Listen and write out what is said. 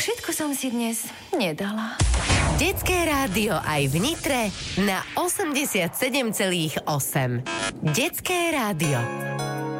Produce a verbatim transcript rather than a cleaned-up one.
všetko som si dnes nedala. Detské rádio aj v Nitre na osemdesiatsedem celá osem. Detské rádio.